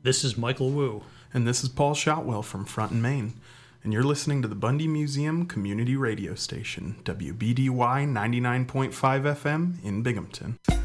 This is Michael Wu. And this is Paul Shotwell from Front and Main. And you're listening to the Bundy Museum Community Radio Station, WBDY 99.5 FM in Binghamton.